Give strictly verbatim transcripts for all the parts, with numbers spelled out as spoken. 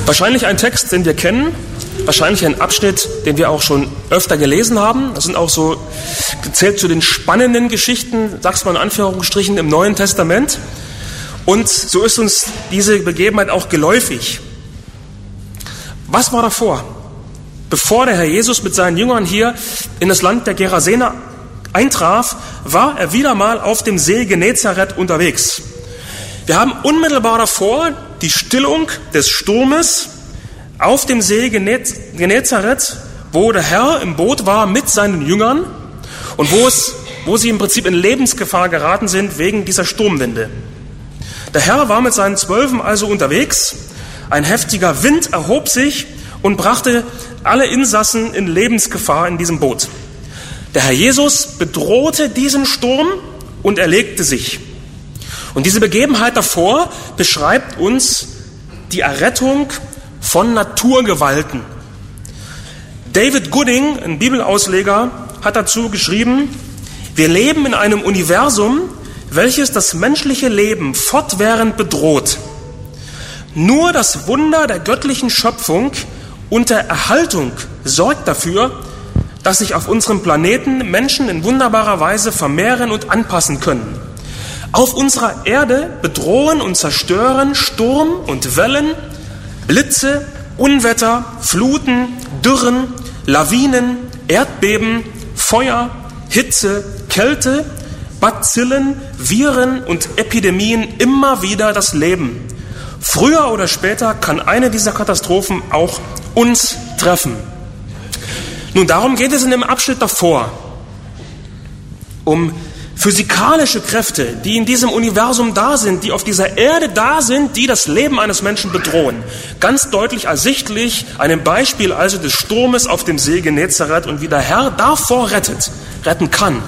Wahrscheinlich ein Text, den wir kennen, wahrscheinlich ein Abschnitt, den wir auch schon öfter gelesen haben. Das sind auch so gezählt zu den spannenden Geschichten, sag's mal in Anführungsstrichen, im Neuen Testament. Und so ist uns diese Begebenheit auch geläufig. Was war davor? Bevor der Herr Jesus mit seinen Jüngern hier in das Land der Gerasener eintraf, war er wieder mal auf dem See Genezareth unterwegs. Wir haben unmittelbar davor die Stillung des Sturmes auf dem See Genezareth, wo der Herr im Boot war mit seinen Jüngern und wo, es, wo sie im Prinzip in Lebensgefahr geraten sind wegen dieser Sturmwinde. Der Herr war mit seinen Zwölfen also unterwegs. Ein heftiger Wind erhob sich und brachte alle Insassen in Lebensgefahr in diesem Boot. Der Herr Jesus bedrohte diesen Sturm und erlegte sich. Und diese Begebenheit davor beschreibt uns die Errettung von Naturgewalten. David Gooding, ein Bibelausleger, hat dazu geschrieben: Wir leben in einem Universum, welches das menschliche Leben fortwährend bedroht. Nur das Wunder der göttlichen Schöpfung und der Erhaltung sorgt dafür, dass sich auf unserem Planeten Menschen in wunderbarer Weise vermehren und anpassen können. Auf unserer Erde bedrohen und zerstören Sturm und Wellen, Blitze, Unwetter, Fluten, Dürren, Lawinen, Erdbeben, Feuer, Hitze, Kälte, Bazillen, Viren und Epidemien immer wieder das Leben. Früher oder später kann eine dieser Katastrophen auch uns treffen. Nun, darum geht es in dem Abschnitt davor. Um physikalische Kräfte, die in diesem Universum da sind, die auf dieser Erde da sind, die das Leben eines Menschen bedrohen. Ganz deutlich ersichtlich einem Beispiel also des Sturmes auf dem See Genezareth und wie der Herr davor rettet, retten kann.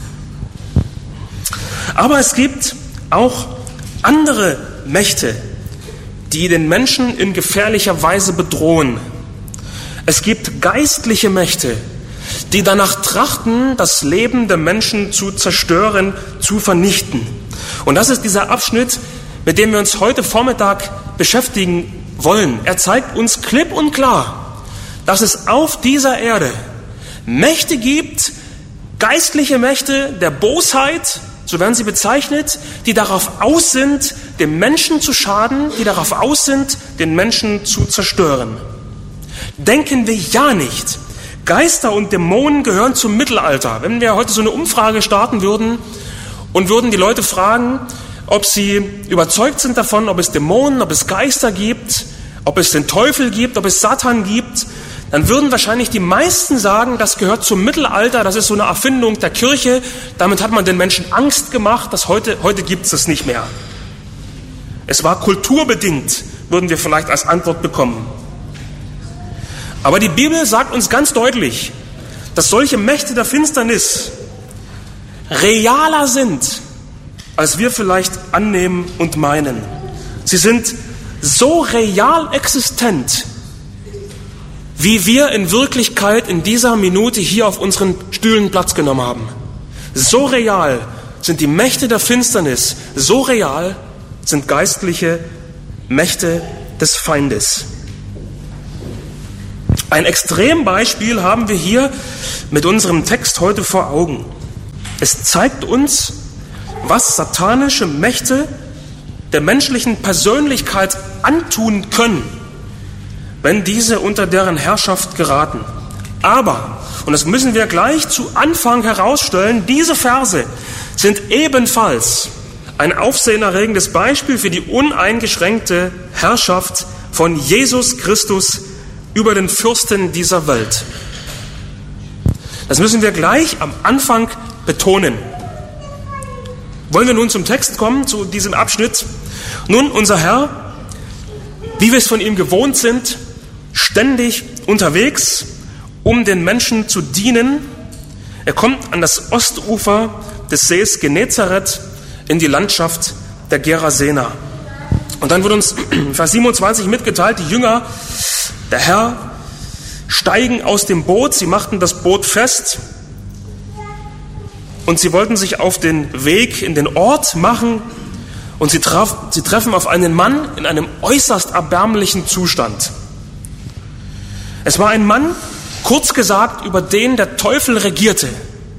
Aber es gibt auch andere Mächte, die den Menschen in gefährlicher Weise bedrohen. Es gibt geistliche Mächte, die danach trachten, das Leben der Menschen zu zerstören, zu vernichten. Und das ist dieser Abschnitt, mit dem wir uns heute Vormittag beschäftigen wollen. Er zeigt uns klipp und klar, dass es auf dieser Erde Mächte gibt, geistliche Mächte der Bosheit, so werden sie bezeichnet, die darauf aus sind, dem Menschen zu schaden, die darauf aus sind, den Menschen zu zerstören. Denken wir ja nicht. Geister und Dämonen gehören zum Mittelalter. Wenn wir heute so eine Umfrage starten würden und würden die Leute fragen, ob sie überzeugt sind davon, ob es Dämonen, ob es Geister gibt, ob es den Teufel gibt, ob es Satan gibt, dann würden wahrscheinlich die meisten sagen, das gehört zum Mittelalter, das ist so eine Erfindung der Kirche, damit hat man den Menschen Angst gemacht, dass heute, heute gibt es das nicht mehr. Es war kulturbedingt, würden wir vielleicht als Antwort bekommen. Aber die Bibel sagt uns ganz deutlich, dass solche Mächte der Finsternis realer sind, als wir vielleicht annehmen und meinen. Sie sind so real existent, wie wir in Wirklichkeit in dieser Minute hier auf unseren Stühlen Platz genommen haben. So real sind die Mächte der Finsternis, so real sind geistliche Mächte des Feindes. Ein Extrembeispiel haben wir hier mit unserem Text heute vor Augen. Es zeigt uns, was satanische Mächte der menschlichen Persönlichkeit antun können, wenn diese unter deren Herrschaft geraten. Aber, und das müssen wir gleich zu Anfang herausstellen, diese Verse sind ebenfalls ein aufsehenerregendes Beispiel für die uneingeschränkte Herrschaft von Jesus Christus über den Fürsten dieser Welt. Das müssen wir gleich am Anfang betonen. Wollen wir nun zum Text kommen, zu diesem Abschnitt? Nun, unser Herr, wie wir es von ihm gewohnt sind, ständig unterwegs, um den Menschen zu dienen. Er kommt an das Ostufer des Sees Genezareth in die Landschaft der Gerasener. Und dann wird uns Vers siebenundzwanzig mitgeteilt, die Jünger, der Herr, steigen aus dem Boot, sie machten das Boot fest und sie wollten sich auf den Weg in den Ort machen Und sie, traf, sie treffen auf einen Mann in einem äußerst erbärmlichen Zustand. Es war ein Mann, kurz gesagt, über den der Teufel regierte.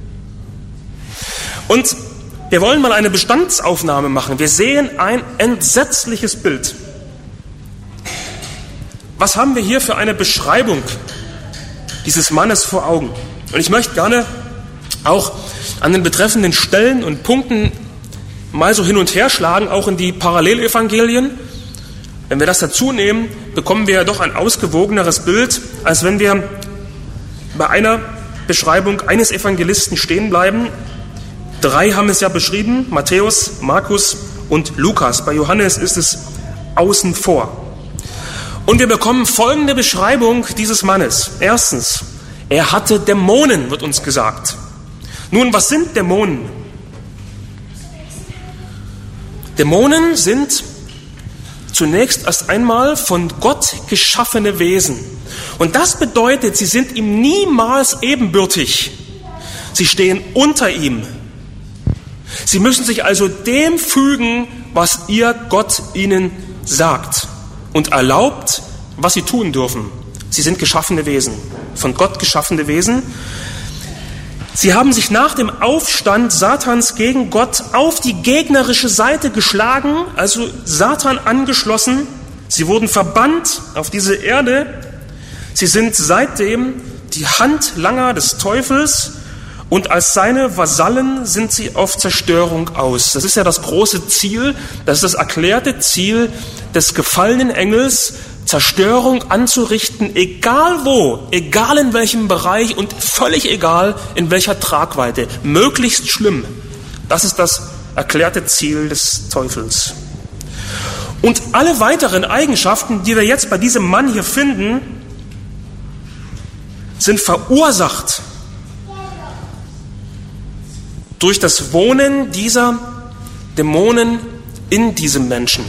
Und wir wollen mal eine Bestandsaufnahme machen. Wir sehen ein entsetzliches Bild. Was haben wir hier für eine Beschreibung dieses Mannes vor Augen? Und ich möchte gerne auch an den betreffenden Stellen und Punkten mal so hin und her schlagen, auch in die Parallelevangelien. Wenn wir das dazu nehmen, bekommen wir ja doch ein ausgewogeneres Bild, als wenn wir bei einer Beschreibung eines Evangelisten stehen bleiben. Drei haben es ja beschrieben, Matthäus, Markus und Lukas. Bei Johannes ist es außen vor. Und wir bekommen folgende Beschreibung dieses Mannes. Erstens, er hatte Dämonen, wird uns gesagt. Nun, was sind Dämonen? Dämonen sind zunächst erst einmal von Gott geschaffene Wesen. Und das bedeutet, sie sind ihm niemals ebenbürtig. Sie stehen unter ihm. Sie müssen sich also dem fügen, was ihr Gott ihnen sagt und erlaubt, was sie tun dürfen. Sie sind geschaffene Wesen, von Gott geschaffene Wesen. Sie haben sich nach dem Aufstand Satans gegen Gott auf die gegnerische Seite geschlagen, also Satan angeschlossen. Sie wurden verbannt auf diese Erde. Sie sind seitdem die Handlanger des Teufels und als seine Vasallen sind sie auf Zerstörung aus. Das ist ja das große Ziel, das ist das erklärte Ziel des gefallenen Engels, Zerstörung anzurichten, egal wo, egal in welchem Bereich und völlig egal in welcher Tragweite, möglichst schlimm. Das ist das erklärte Ziel des Teufels. Und alle weiteren Eigenschaften, die wir jetzt bei diesem Mann hier finden, sind verursacht durch das Wohnen dieser Dämonen in diesem Menschen.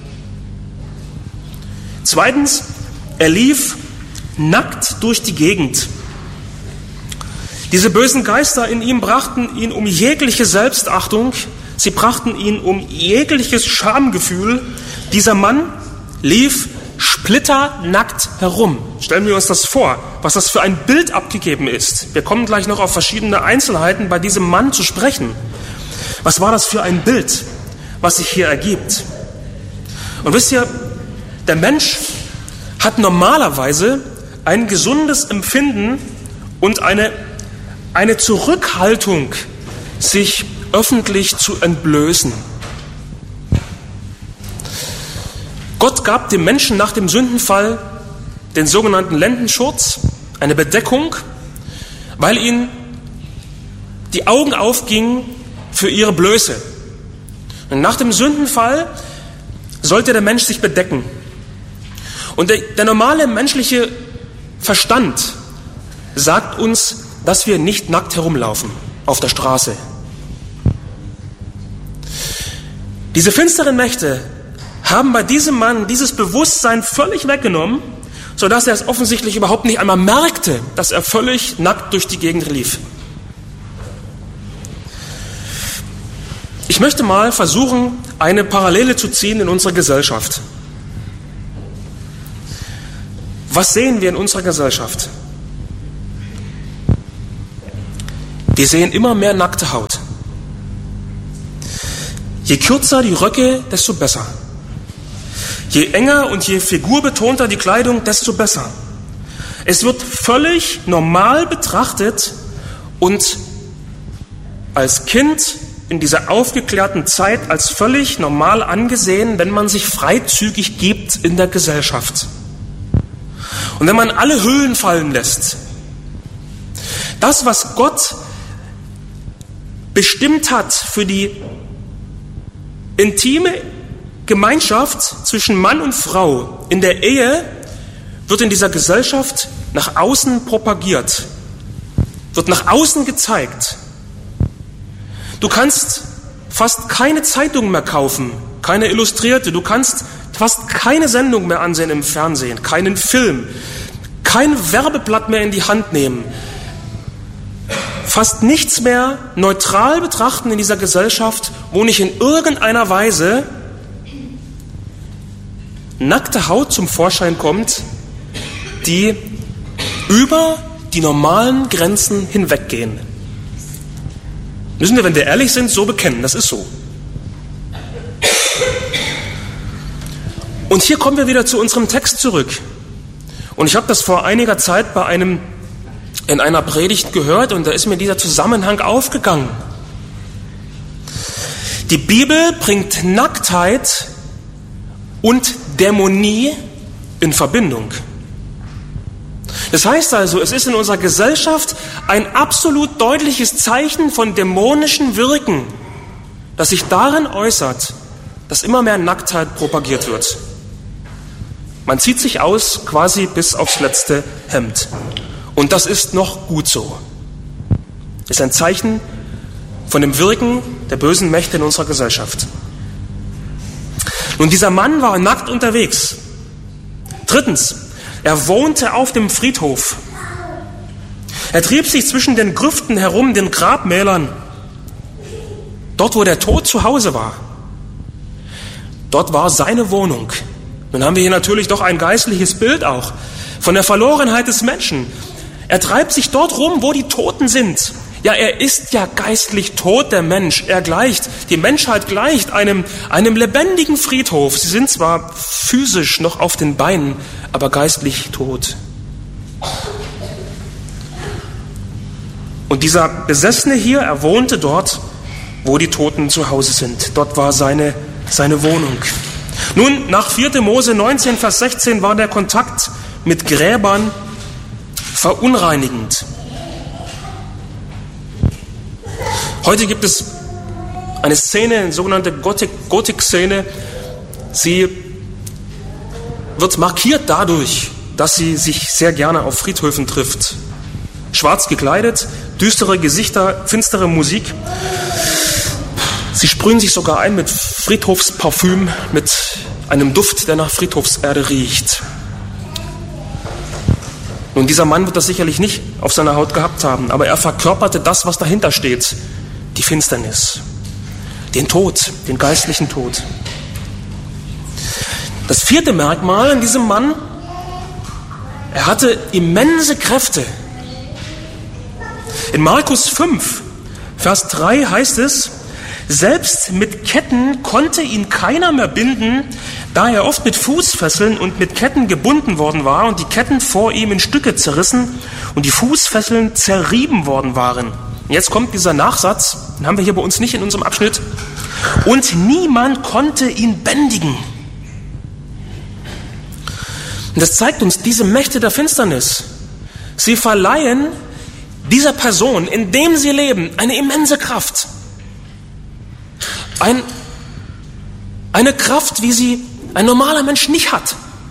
Zweitens, er lief nackt durch die Gegend. Diese bösen Geister in ihm brachten ihn um jegliche Selbstachtung, sie brachten ihn um jegliches Schamgefühl. Dieser Mann lief splitternackt herum. Stellen wir uns das vor, was das für ein Bild abgegeben ist. Wir kommen gleich noch auf verschiedene Einzelheiten bei diesem Mann zu sprechen. Was war das für ein Bild, was sich hier ergibt? Und wisst ihr, der Mensch hat normalerweise ein gesundes Empfinden und eine, eine Zurückhaltung, sich öffentlich zu entblößen. Gott gab dem Menschen nach dem Sündenfall den sogenannten Lendenschurz, eine Bedeckung, weil ihnen die Augen aufgingen für ihre Blöße. Und nach dem Sündenfall sollte der Mensch sich bedecken. Und der, der normale menschliche Verstand sagt uns, dass wir nicht nackt herumlaufen auf der Straße. Diese finsteren Mächte haben bei diesem Mann dieses Bewusstsein völlig weggenommen, sodass er es offensichtlich überhaupt nicht einmal merkte, dass er völlig nackt durch die Gegend lief. Ich möchte mal versuchen, eine Parallele zu ziehen in unserer Gesellschaft. Was sehen wir in unserer Gesellschaft? Wir sehen immer mehr nackte Haut. Je kürzer die Röcke, desto besser. Je enger und je figurbetonter die Kleidung, desto besser. Es wird völlig normal betrachtet und als Kind in dieser aufgeklärten Zeit als völlig normal angesehen, wenn man sich freizügig gibt in der Gesellschaft. Und wenn man alle Hüllen fallen lässt. Das, was Gott bestimmt hat für die intime Gemeinschaft zwischen Mann und Frau in der Ehe, wird in dieser Gesellschaft nach außen propagiert, wird nach außen gezeigt. Du kannst fast keine Zeitung mehr kaufen, keine Illustrierte, du kannst fast keine Sendung mehr ansehen im Fernsehen, keinen Film, kein Werbeblatt mehr in die Hand nehmen, fast nichts mehr neutral betrachten in dieser Gesellschaft, wo nicht in irgendeiner Weise nackte Haut zum Vorschein kommt, die über die normalen Grenzen hinweggehen. Müssen wir, wenn wir ehrlich sind, so bekennen, das ist so. Und hier kommen wir wieder zu unserem Text zurück. Und ich habe das vor einiger Zeit bei einem, in einer Predigt gehört und da ist mir dieser Zusammenhang aufgegangen. Die Bibel bringt Nacktheit und Dämonie in Verbindung. Das heißt also, es ist in unserer Gesellschaft ein absolut deutliches Zeichen von dämonischen Wirken, das sich darin äußert, dass immer mehr Nacktheit propagiert wird. Man zieht sich aus quasi bis aufs letzte Hemd. Und das ist noch gut so. Das ist ein Zeichen von dem Wirken der bösen Mächte in unserer Gesellschaft. Nun, dieser Mann war nackt unterwegs. Drittens, er wohnte auf dem Friedhof. Er trieb sich zwischen den Grüften herum, den Grabmälern. Dort, wo der Tod zu Hause war. Dort war seine Wohnung. Nun haben wir hier natürlich doch ein geistliches Bild auch von der Verlorenheit des Menschen. Er treibt sich dort rum, wo die Toten sind. Ja, er ist ja geistlich tot, der Mensch. Er gleicht, die Menschheit gleicht einem, einem lebendigen Friedhof. Sie sind zwar physisch noch auf den Beinen, aber geistlich tot. Und dieser Besessene hier, er wohnte dort, wo die Toten zu Hause sind. Dort war seine, seine Wohnung. Nun, nach vierter Mose neunzehn, Vers sechzehn war der Kontakt mit Gräbern verunreinigend. Heute gibt es eine Szene, eine sogenannte Gothic-Szene. Sie wird markiert dadurch, dass sie sich sehr gerne auf Friedhöfen trifft. Schwarz gekleidet, düstere Gesichter, finstere Musik. Sie sprühen sich sogar ein mit Friedhofsparfüm, mit einem Duft, der nach Friedhofserde riecht. Nun, dieser Mann wird das sicherlich nicht auf seiner Haut gehabt haben, aber er verkörperte das, was dahinter steht. Die Finsternis, den Tod, den geistlichen Tod. Das vierte Merkmal an diesem Mann, er hatte immense Kräfte. In Markus fünf, Vers drei heißt es, selbst mit Ketten konnte ihn keiner mehr binden, da er oft mit Fußfesseln und mit Ketten gebunden worden war und die Ketten vor ihm in Stücke zerrissen und die Fußfesseln zerrieben worden waren. Jetzt kommt dieser Nachsatz, den haben wir hier bei uns nicht in unserem Abschnitt. Und niemand konnte ihn bändigen. Und das zeigt uns diese Mächte der Finsternis. Sie verleihen dieser Person, in dem sie leben, eine immense Kraft. Ein, eine Kraft, wie sie ein normaler Mensch nicht hat.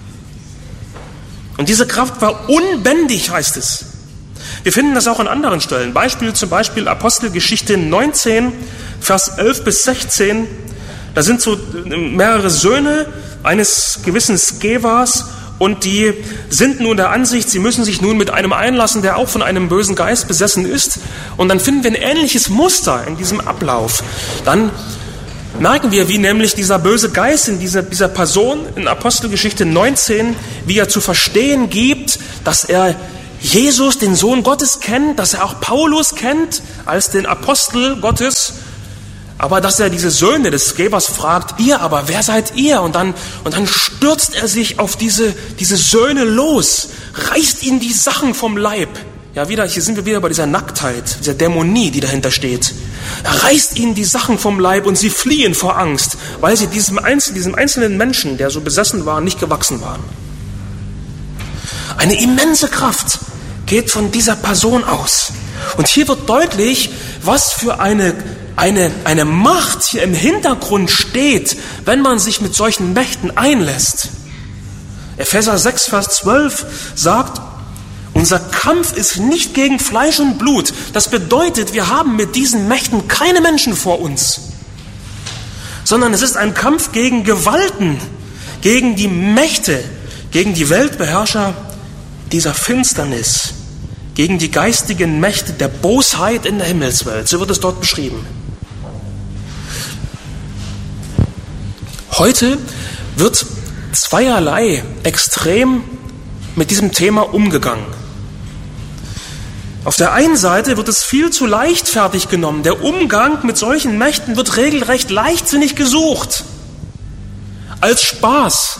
Und diese Kraft war unbändig, heißt es. Wir finden das auch an anderen Stellen. Beispiel zum Beispiel Apostelgeschichte neunzehn, Vers elf bis sechzehn. Da sind so mehrere Söhne eines gewissen Skevas und die sind nun der Ansicht, sie müssen sich nun mit einem einlassen, der auch von einem bösen Geist besessen ist. Und dann finden wir ein ähnliches Muster in diesem Ablauf. Dann merken wir, wie nämlich dieser böse Geist in dieser, dieser Person in Apostelgeschichte neunzehn, wie er zu verstehen gibt, dass er Jesus, den Sohn Gottes, kennt, dass er auch Paulus kennt als den Apostel Gottes, aber dass er diese Söhne des Skevas fragt, ihr aber, wer seid ihr? Und dann, und dann stürzt er sich auf diese, diese Söhne los, reißt ihnen die Sachen vom Leib. Ja, wieder, hier sind wir wieder bei dieser Nacktheit, dieser Dämonie, die dahinter steht. Er reißt ihnen die Sachen vom Leib und sie fliehen vor Angst, weil sie diesem einzelnen, diesem einzelnen Menschen, der so besessen war, nicht gewachsen waren. Eine immense Kraft geht von dieser Person aus. Und hier wird deutlich, was für eine, eine, eine Macht hier im Hintergrund steht, wenn man sich mit solchen Mächten einlässt. Epheser sechs, Vers zwölf sagt, unser Kampf ist nicht gegen Fleisch und Blut. Das bedeutet, wir haben mit diesen Mächten keine Menschen vor uns, sondern es ist ein Kampf gegen Gewalten, gegen die Mächte, gegen die Weltbeherrscher dieser Finsternis, gegen die geistigen Mächte der Bosheit in der Himmelswelt. So wird es dort beschrieben. Heute wird zweierlei extrem mit diesem Thema umgegangen. Auf der einen Seite wird es viel zu leichtfertig genommen. Der Umgang mit solchen Mächten wird regelrecht leichtsinnig gesucht. Als Spaß.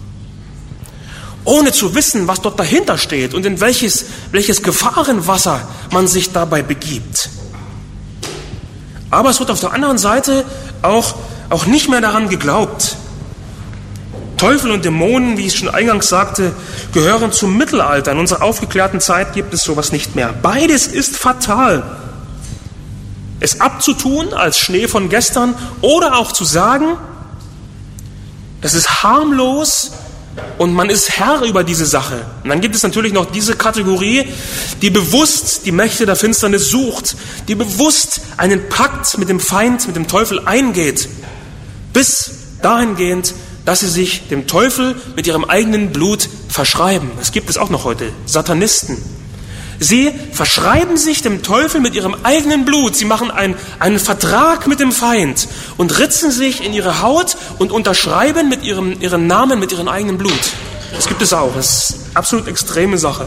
Ohne zu wissen, was dort dahinter steht und in welches, welches Gefahrenwasser man sich dabei begibt. Aber es wird auf der anderen Seite auch, auch nicht mehr daran geglaubt. Teufel und Dämonen, wie ich schon eingangs sagte, gehören zum Mittelalter. In unserer aufgeklärten Zeit gibt es sowas nicht mehr. Beides ist fatal. Es abzutun als Schnee von gestern oder auch zu sagen, das ist harmlos und man ist Herr über diese Sache. Und dann gibt es natürlich noch diese Kategorie, die bewusst die Mächte der Finsternis sucht, die bewusst einen Pakt mit dem Feind, mit dem Teufel eingeht, bis dahingehend, dass sie sich dem Teufel mit ihrem eigenen Blut verschreiben. Das gibt es auch noch heute, Satanisten. Sie verschreiben sich dem Teufel mit ihrem eigenen Blut. Sie machen ein, einen Vertrag mit dem Feind und ritzen sich in ihre Haut und unterschreiben mit ihrem, ihren Namen, mit ihrem eigenen Blut. Das gibt es auch. Das ist eine absolut extreme Sache.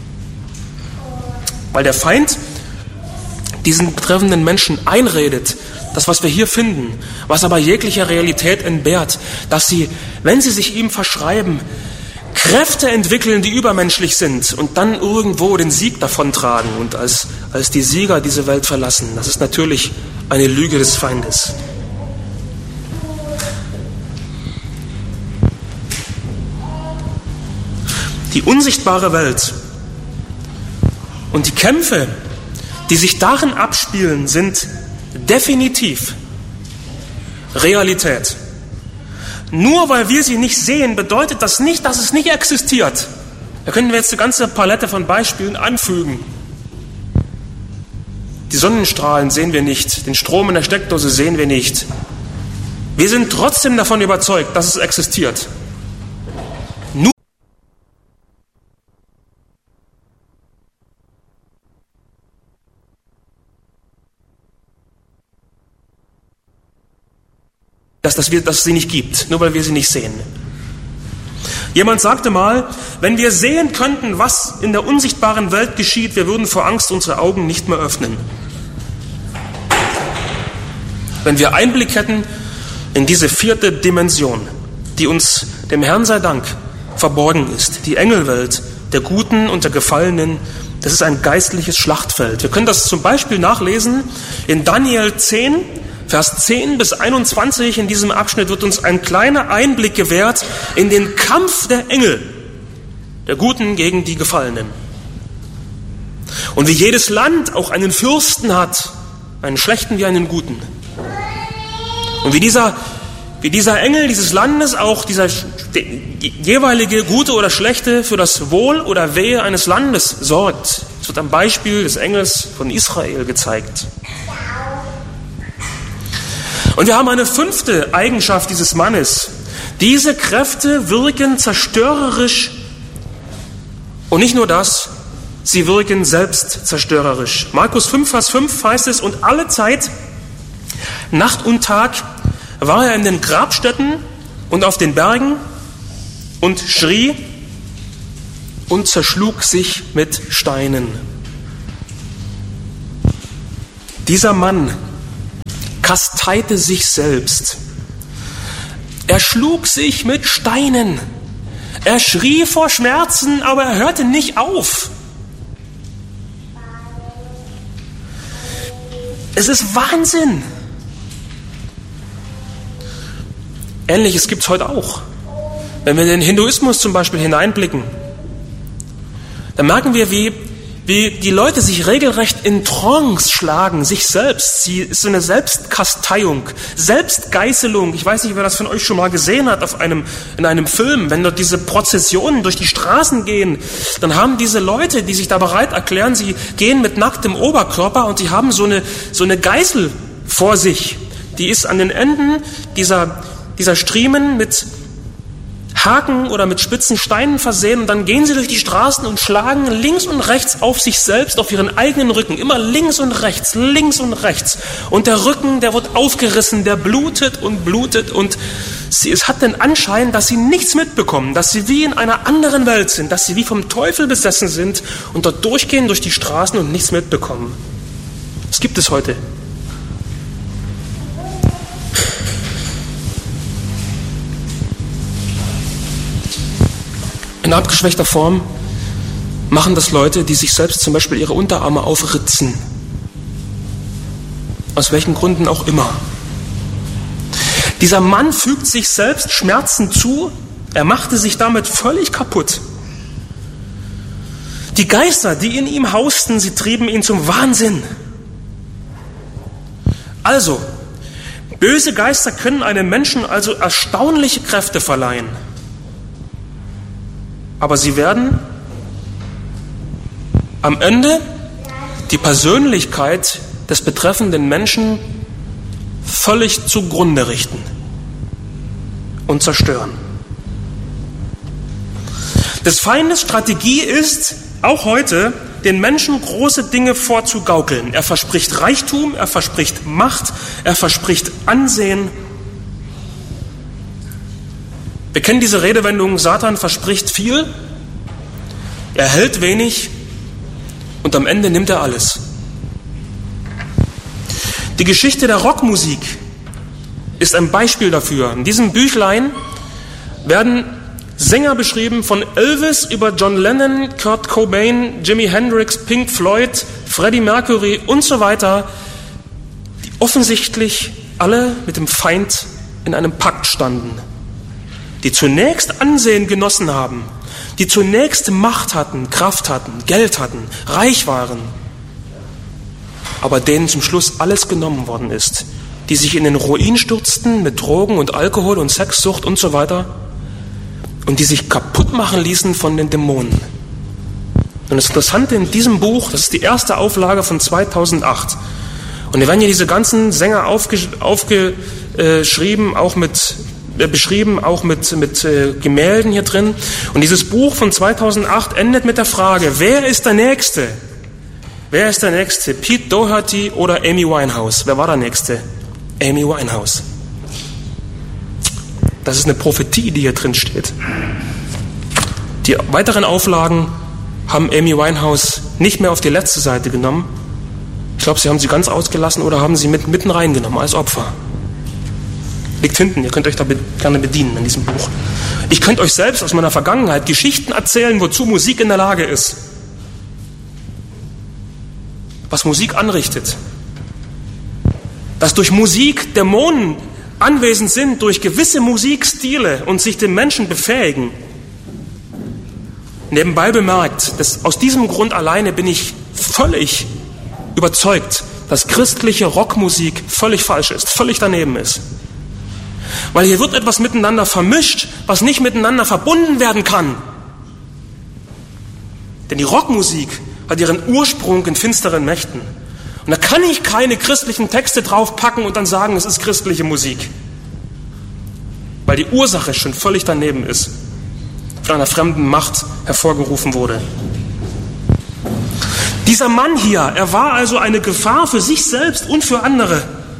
Weil der Feind diesen betreffenden Menschen einredet, das, was wir hier finden, was aber jeglicher Realität entbehrt, dass sie, wenn sie sich ihm verschreiben, Kräfte entwickeln, die übermenschlich sind und dann irgendwo den Sieg davontragen und als, als die Sieger diese Welt verlassen. Das ist natürlich eine Lüge des Feindes. Die unsichtbare Welt und die Kämpfe, die sich darin abspielen, sind definitiv Realität. Nur weil wir sie nicht sehen, bedeutet das nicht, dass es nicht existiert. Da können wir jetzt eine ganze Palette von Beispielen anfügen. Die Sonnenstrahlen sehen wir nicht, den Strom in der Steckdose sehen wir nicht. Wir sind trotzdem davon überzeugt, dass es existiert. Nur Dass, dass, wir, dass es sie nicht gibt, nur weil wir sie nicht sehen. Jemand sagte mal, wenn wir sehen könnten, was in der unsichtbaren Welt geschieht, wir würden vor Angst unsere Augen nicht mehr öffnen. Wenn wir Einblick hätten in diese vierte Dimension, die uns, dem Herrn sei Dank, verborgen ist, die Engelwelt der Guten und der Gefallenen, das ist ein geistliches Schlachtfeld. Wir können das zum Beispiel nachlesen in Daniel zehn, Vers zehn bis einundzwanzig. In diesem Abschnitt wird uns ein kleiner Einblick gewährt in den Kampf der Engel, der Guten gegen die Gefallenen. Und wie jedes Land auch einen Fürsten hat, einen schlechten wie einen guten. Und wie dieser, wie dieser Engel dieses Landes auch dieser jeweilige Gute oder Schlechte für das Wohl oder Wehe eines Landes sorgt. Es wird am Beispiel des Engels von Israel gezeigt. Und wir haben eine fünfte Eigenschaft dieses Mannes. Diese Kräfte wirken zerstörerisch. Und nicht nur das, sie wirken selbst zerstörerisch. Markus fünf, Vers fünf heißt es, und alle Zeit, Nacht und Tag, war er in den Grabstätten und auf den Bergen und schrie und zerschlug sich mit Steinen. Dieser Mann kasteite sich selbst. Er schlug sich mit Steinen. Er schrie vor Schmerzen, aber er hörte nicht auf. Es ist Wahnsinn. Ähnliches gibt es heute auch. Wenn wir in den Hinduismus zum Beispiel hineinblicken, dann merken wir, wie wie die Leute sich regelrecht in Trance schlagen, sich selbst. Sie ist so eine Selbstkasteiung, Selbstgeißelung. Ich weiß nicht, wer das von euch schon mal gesehen hat auf einem, in einem Film. Wenn dort diese Prozessionen durch die Straßen gehen, dann haben diese Leute, die sich da bereit erklären, sie gehen mit nacktem Oberkörper und sie haben so eine, so eine Geißel vor sich. Die ist an den Enden dieser, dieser Striemen mit Haken oder mit spitzen Steinen versehen und dann gehen sie durch die Straßen und schlagen links und rechts auf sich selbst, auf ihren eigenen Rücken, immer links und rechts, links und rechts. Und der Rücken, der wird aufgerissen, der blutet und blutet und Sie, es hat den Anschein, dass sie nichts mitbekommen, dass sie wie in einer anderen Welt sind, dass sie wie vom Teufel besessen sind und dort durchgehen durch die Straßen und nichts mitbekommen. Das gibt es heute. In abgeschwächter Form machen das Leute, die sich selbst zum Beispiel ihre Unterarme aufritzen. Aus welchen Gründen auch immer. Dieser Mann fügt sich selbst Schmerzen zu, er machte sich damit völlig kaputt. Die Geister, die in ihm hausten, sie trieben ihn zum Wahnsinn. Also, böse Geister können einem Menschen also erstaunliche Kräfte verleihen. Aber sie werden am Ende die Persönlichkeit des betreffenden Menschen völlig zugrunde richten und zerstören. Des Feindes Strategie ist, auch heute, den Menschen große Dinge vorzugaukeln. Er verspricht Reichtum, er verspricht Macht, er verspricht Ansehen. Wir kennen diese Redewendung, Satan verspricht viel, er hält wenig und am Ende nimmt er alles. Die Geschichte der Rockmusik ist ein Beispiel dafür. In diesem Büchlein werden Sänger beschrieben, von Elvis über John Lennon, Kurt Cobain, Jimi Hendrix, Pink Floyd, Freddie Mercury und so weiter, die offensichtlich alle mit dem Feind in einem Pakt standen, die zunächst Ansehen genossen haben, die zunächst Macht hatten, Kraft hatten, Geld hatten, reich waren, aber denen zum Schluss alles genommen worden ist, die sich in den Ruin stürzten mit Drogen und Alkohol und Sexsucht und so weiter und die sich kaputt machen ließen von den Dämonen. Und das Interessante in diesem Buch, das ist die erste Auflage von zweitausendacht, und wir werden hier diese ganzen Sänger aufgeschrieben, aufge, auch mit äh, beschrieben, auch mit, mit äh, Gemälden hier drin. Und dieses Buch von zweitausendacht endet mit der Frage, wer ist der Nächste? Wer ist der Nächste? Pete Doherty oder Amy Winehouse? Wer war der Nächste? Amy Winehouse. Das ist eine Prophetie, die hier drin steht. Die weiteren Auflagen haben Amy Winehouse nicht mehr auf die letzte Seite genommen. Ich glaube, sie haben sie ganz ausgelassen oder haben sie mit, mitten reingenommen als Opfer. Liegt hinten, ihr könnt euch da be- gerne bedienen in diesem Buch. Ich könnte euch selbst aus meiner Vergangenheit Geschichten erzählen, wozu Musik in der Lage ist. Was Musik anrichtet. Dass durch Musik Dämonen anwesend sind, durch gewisse Musikstile und sich den Menschen befähigen. Nebenbei bemerkt, dass aus diesem Grund alleine bin ich völlig überzeugt, dass christliche Rockmusik völlig falsch ist, völlig daneben ist. Weil hier wird etwas miteinander vermischt, was nicht miteinander verbunden werden kann. Denn die Rockmusik hat ihren Ursprung in finsteren Mächten. Und da kann ich keine christlichen Texte draufpacken und dann sagen, es ist christliche Musik. Weil die Ursache schon völlig daneben ist, von einer fremden Macht hervorgerufen wurde. Dieser Mann hier, er war also eine Gefahr für sich selbst und für andere.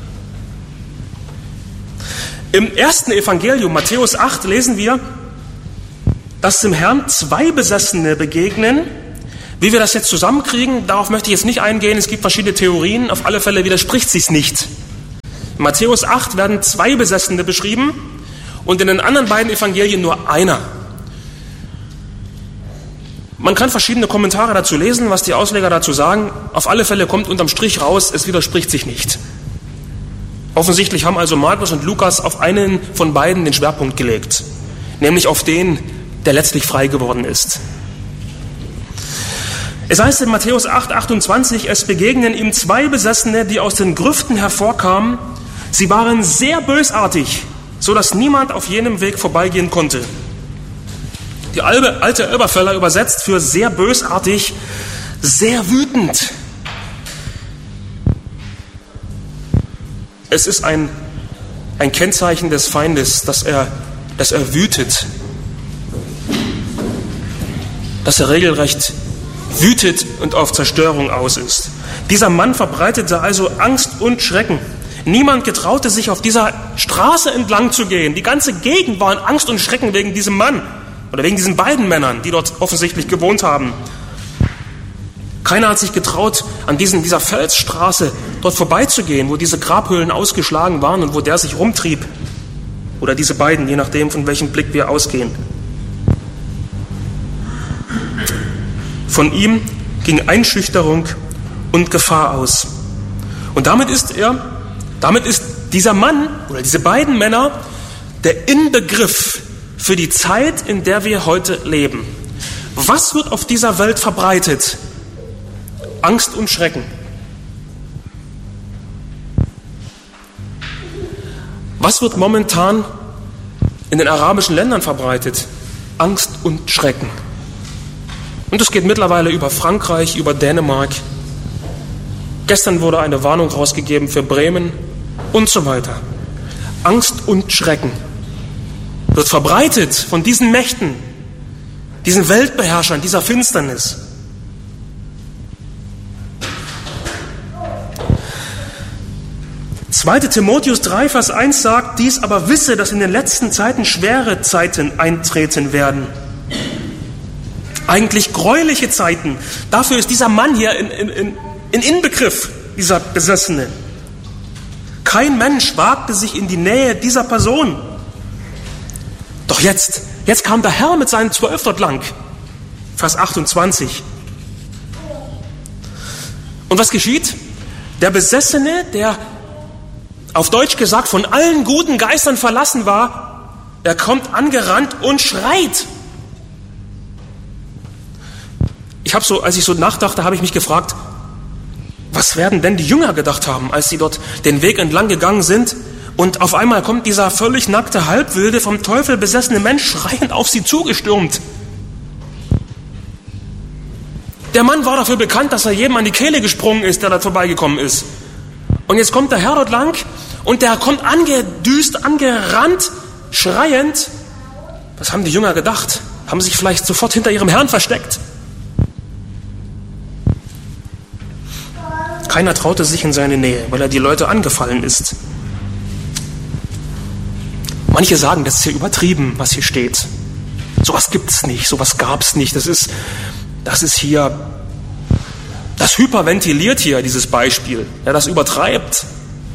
Im ersten Evangelium, Matthäus acht, lesen wir, dass dem Herrn zwei Besessene begegnen. Wie wir das jetzt zusammenkriegen, darauf möchte ich jetzt nicht eingehen. Es gibt verschiedene Theorien. Auf alle Fälle widerspricht sich's nicht. In Matthäus acht werden zwei Besessene beschrieben und in den anderen beiden Evangelien nur einer. Man kann verschiedene Kommentare dazu lesen, was die Ausleger dazu sagen. Auf alle Fälle kommt unterm Strich raus, es widerspricht sich nicht. Offensichtlich haben also Markus und Lukas auf einen von beiden den Schwerpunkt gelegt, nämlich auf den, der letztlich frei geworden ist. Es heißt in Matthäus acht, achtundzwanzig, es begegnen ihm zwei Besessene, die aus den Grüften hervorkamen. Sie waren sehr bösartig, so dass niemand auf jenem Weg vorbeigehen konnte. Die alte Elberfeller übersetzt für sehr bösartig, sehr wütend. Es ist ein, ein Kennzeichen des Feindes, dass er, dass er wütet, dass er regelrecht wütet und auf Zerstörung aus ist. Dieser Mann verbreitete also Angst und Schrecken. Niemand getraute sich, auf dieser Straße entlang zu gehen. Die ganze Gegend war in Angst und Schrecken wegen diesem Mann oder wegen diesen beiden Männern, die dort offensichtlich gewohnt haben. Keiner hat sich getraut, an diesen, dieser Felsstraße dort vorbeizugehen, wo diese Grabhöhlen ausgeschlagen waren und wo der sich rumtrieb. Oder diese beiden, je nachdem, von welchem Blick wir ausgehen. Von ihm ging Einschüchterung und Gefahr aus. Und damit ist er, damit ist dieser Mann oder diese beiden Männer der Inbegriff für die Zeit, in der wir heute leben. Was wird auf dieser Welt verbreitet? Angst und Schrecken. Was wird momentan in den arabischen Ländern verbreitet? Angst und Schrecken. Und es geht mittlerweile über Frankreich, über Dänemark. Gestern wurde eine Warnung rausgegeben für Bremen und so weiter. Angst und Schrecken wird verbreitet von diesen Mächten, diesen Weltbeherrschern, dieser Finsternis. zweiter Timotheus drei, Vers eins sagt dies, aber wisse, dass in den letzten Zeiten schwere Zeiten eintreten werden. Eigentlich gräuliche Zeiten. Dafür ist dieser Mann hier in, in, in, in Inbegriff, dieser Besessene. Kein Mensch wagte sich in die Nähe dieser Person. Doch jetzt, jetzt kam der Herr mit seinen Zwölf dort lang. Vers achtundzwanzig. Und was geschieht? Der Besessene, der auf Deutsch gesagt von allen guten Geistern verlassen war, er kommt angerannt und schreit. Ich habe so, als ich so nachdachte, habe ich mich gefragt, was werden denn die Jünger gedacht haben, als sie dort den Weg entlang gegangen sind und auf einmal kommt dieser völlig nackte, halbwilde, vom Teufel besessene Mensch schreiend auf sie zugestürmt. Der Mann war dafür bekannt, dass er jedem an die Kehle gesprungen ist, der da vorbeigekommen ist. Und jetzt kommt der Herr dort lang und der kommt angedüst, angerannt, schreiend. Was haben die Jünger gedacht? Haben sich vielleicht sofort hinter ihrem Herrn versteckt? Keiner traute sich in seine Nähe, weil er die Leute angefallen ist. Manche sagen, das ist hier übertrieben, was hier steht. Sowas gibt's nicht, sowas gab's nicht. Das ist, das ist hier, das hyperventiliert hier, dieses Beispiel. Ja, das übertreibt.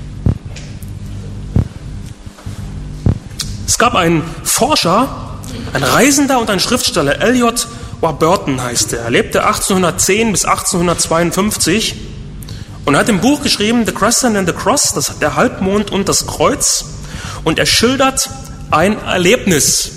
Es gab einen Forscher, ein Reisender und ein Schriftsteller, Elliot Warburton heißt er. Er lebte achtzehnhundertzehn bis achtzehnhundertzweiundfünfzig und hat im Buch geschrieben, The Crescent and the Cross, das, der Halbmond und das Kreuz. Und er schildert ein Erlebnis.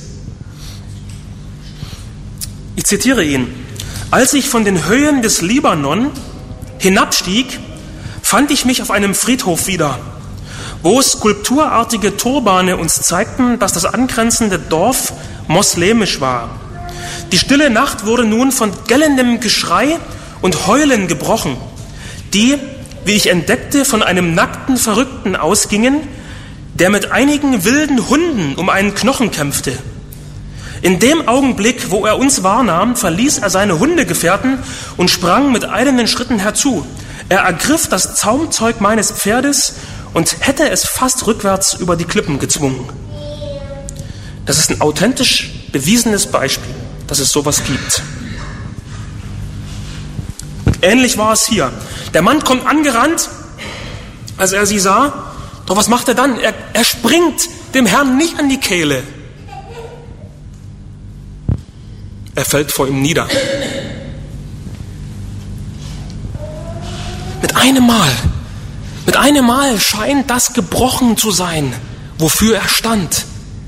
Ich zitiere ihn. Als ich von den Höhen des Libanon hinabstieg, fand ich mich auf einem Friedhof wieder, wo skulpturartige Turbane uns zeigten, dass das angrenzende Dorf moslemisch war. Die stille Nacht wurde nun von gellendem Geschrei und Heulen gebrochen, die, wie ich entdeckte, von einem nackten Verrückten ausgingen, der mit einigen wilden Hunden um einen Knochen kämpfte. In dem Augenblick, wo er uns wahrnahm, verließ er seine Hundegefährten und sprang mit eilenden Schritten herzu. Er ergriff das Zaumzeug meines Pferdes und hätte es fast rückwärts über die Klippen gezwungen. Das ist ein authentisch bewiesenes Beispiel, dass es sowas gibt. Und ähnlich war es hier. Der Mann kommt angerannt, als er sie sah. Doch was macht er dann? Er, er springt dem Herrn nicht an die Kehle. Er fällt vor ihm nieder. Mit einem Mal, mit einem Mal scheint das gebrochen zu sein, wofür er stand,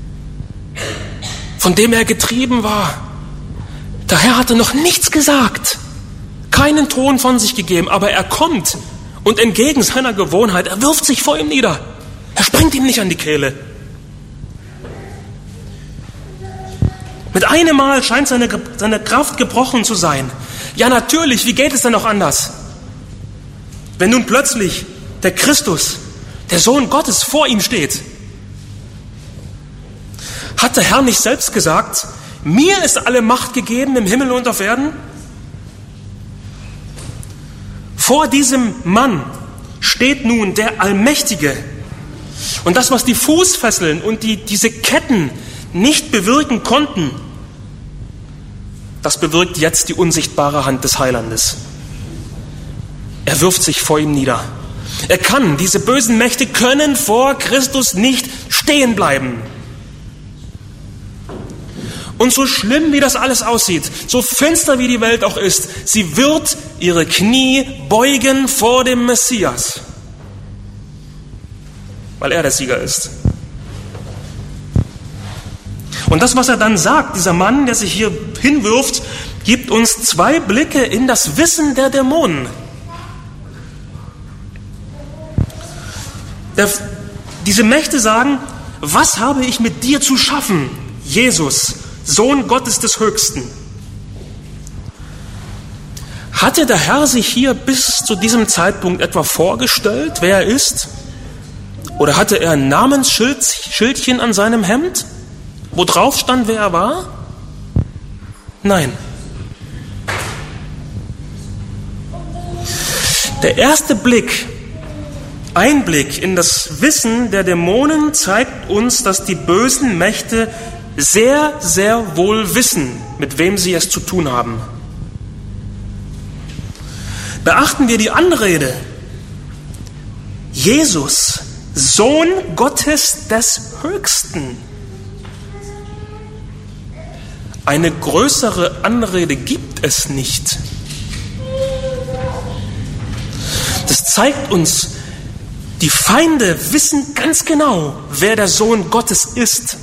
von dem er getrieben war. Der Herr hatte noch nichts gesagt, keinen Ton von sich gegeben, aber er kommt und entgegen seiner Gewohnheit, er wirft sich vor ihm nieder. Er springt ihm nicht an die Kehle. Mit einem Mal scheint seine, seine Kraft gebrochen zu sein. Ja, natürlich, wie geht es denn auch anders? Wenn nun plötzlich der Christus, der Sohn Gottes, vor ihm steht. Hat der Herr nicht selbst gesagt, mir ist alle Macht gegeben im Himmel und auf Erden? Vor diesem Mann steht nun der Allmächtige, Und das, was die Fußfesseln und die, diese Ketten nicht bewirken konnten, das bewirkt jetzt die unsichtbare Hand des Heilandes. Er wirft sich vor ihm nieder. Er kann, diese bösen Mächte können vor Christus nicht stehen bleiben. Und so schlimm, wie das alles aussieht, so finster, wie die Welt auch ist, sie wird ihre Knie beugen vor dem Messias, weil er der Sieger ist. Und das, was er dann sagt, dieser Mann, der sich hier hinwirft, gibt uns zwei Blicke in das Wissen der Dämonen. Der, diese Mächte sagen, was habe ich mit dir zu schaffen, Jesus, Sohn Gottes des Höchsten? Hatte der Herr sich hier bis zu diesem Zeitpunkt etwa vorgestellt, wer er ist? Oder hatte er ein Namensschildchen an seinem Hemd, wo drauf stand, wer er war? Nein. Der erste Blick, Einblick in das Wissen der Dämonen zeigt uns, dass die bösen Mächte sehr, sehr wohl wissen, mit wem sie es zu tun haben. Beachten wir die Anrede. Jesus, Sohn Gottes des Höchsten. Eine größere Anrede gibt es nicht. Das zeigt uns, die Feinde wissen ganz genau, wer der Sohn Gottes ist.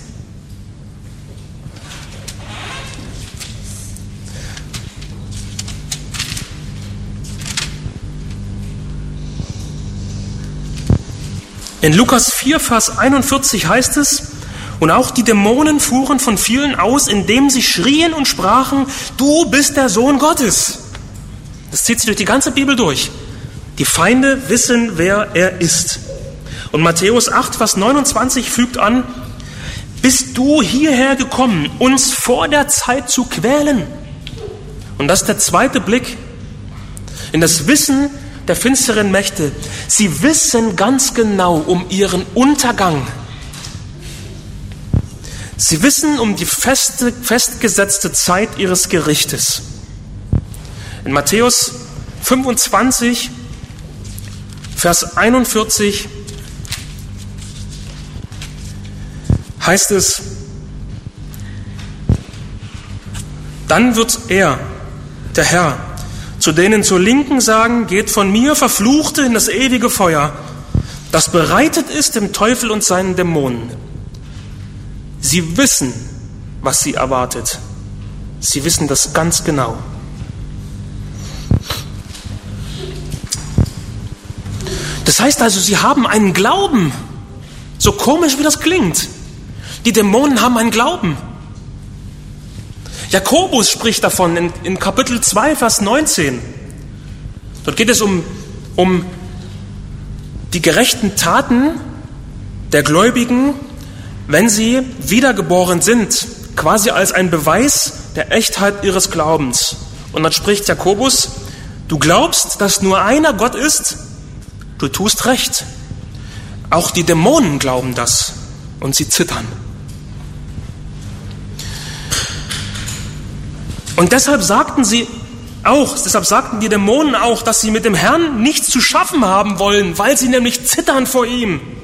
In Lukas vier, Vers einundvierzig heißt es, und auch die Dämonen fuhren von vielen aus, indem sie schrien und sprachen, du bist der Sohn Gottes. Das zieht sich durch die ganze Bibel durch. Die Feinde wissen, wer er ist. Und Matthäus acht, Vers neunundzwanzig fügt an, bist du hierher gekommen, uns vor der Zeit zu quälen? Und das ist der zweite Blick in das Wissen der finsteren Mächte. Sie wissen ganz genau um ihren Untergang. Sie wissen um die feste, festgesetzte Zeit ihres Gerichtes. In Matthäus fünfundzwanzig, Vers einundvierzig heißt es, dann wird er, der Herr, zu denen zur Linken sagen, geht von mir, Verfluchte, in das ewige Feuer, das bereitet ist dem Teufel und seinen Dämonen. Sie wissen, was sie erwartet. Sie wissen das ganz genau. Das heißt also, sie haben einen Glauben. So komisch, wie das klingt. Die Dämonen haben einen Glauben. Jakobus spricht davon in, in Kapitel zwei, Vers neunzehn. Dort geht es um, um die gerechten Taten der Gläubigen, wenn sie wiedergeboren sind, quasi als ein Beweis der Echtheit ihres Glaubens. Und dann spricht Jakobus, du glaubst, dass nur einer Gott ist? Du tust recht. Auch die Dämonen glauben das und sie zittern. Und deshalb sagten sie auch, deshalb sagten die Dämonen auch, dass sie mit dem Herrn nichts zu schaffen haben wollen, weil sie nämlich zittern vor ihm.